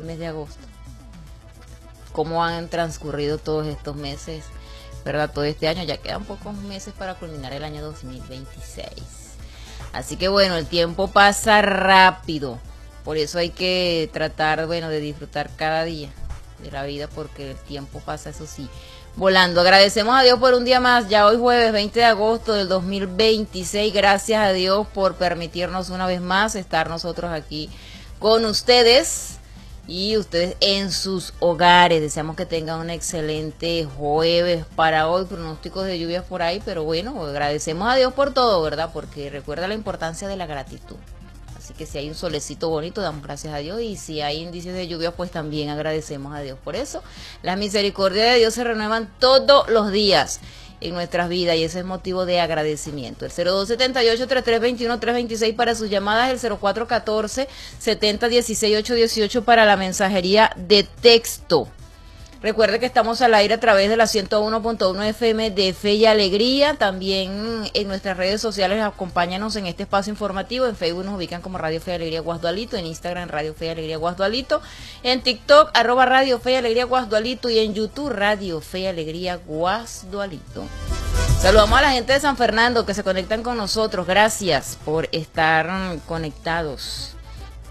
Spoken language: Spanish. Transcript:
mes de agosto. ¿Cómo han transcurrido todos estos meses, verdad? Todo este año, ya quedan pocos meses para culminar el año 2026. Así que bueno, el tiempo pasa rápido. Por eso hay que tratar, bueno, de disfrutar cada día de la vida, porque el tiempo pasa, eso sí, volando. Agradecemos a Dios por un día más, ya hoy jueves 20 de agosto del 2026. Gracias a Dios por permitirnos una vez más estar nosotros aquí con ustedes y ustedes en sus hogares. Deseamos que tengan un excelente jueves para hoy. Pronósticos de lluvias por ahí, pero bueno, agradecemos a Dios por todo, ¿verdad? Porque recuerda la importancia de la gratitud. Así que si hay un solecito bonito, damos gracias a Dios, y si hay indicios de lluvia, pues también agradecemos a Dios por eso. Las misericordias de Dios se renuevan todos los días en nuestras vidas, y ese es motivo de agradecimiento. El 0278-3321-326 para sus llamadas, el 0414-7016-818 para la mensajería de texto. Recuerde que estamos al aire a través de la 101.1 FM de Fe y Alegría. También en nuestras redes sociales, acompáñanos en este espacio informativo. En Facebook nos ubican como Radio Fe y Alegría Guasdualito, en Instagram Radio Fe y Alegría Guasdualito, en TikTok @Radio Fe y Alegría Guasdualito, y en YouTube Radio Fe y Alegría Guasdualito. Saludamos a la gente de San Fernando que se conectan con nosotros. Gracias por estar conectados.